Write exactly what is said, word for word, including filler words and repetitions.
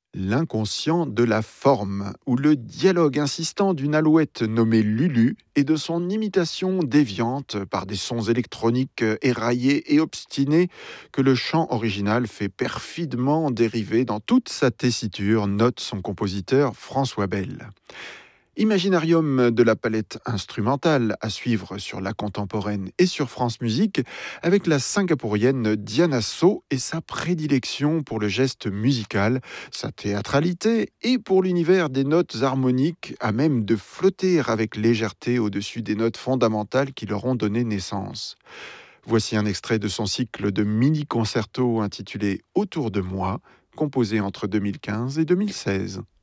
L'inconscient de la forme, ou le dialogue insistant d'une alouette nommée Lulu et de son imitation déviante par des sons électroniques éraillés et obstinés que le chant original fait perfidement dériver dans toute sa tessiture, note son compositeur François Bell. Imaginarium de la palette instrumentale à suivre sur la contemporaine et sur France Musique avec la singapourienne Diana So et sa prédilection pour le geste musical, sa théâtralité et pour l'univers des notes harmoniques à même de flotter avec légèreté au-dessus des notes fondamentales qui leur ont donné naissance. Voici un extrait de son cycle de mini-concertos intitulé Autour de moi, composé entre deux mille quinze et deux mille seize.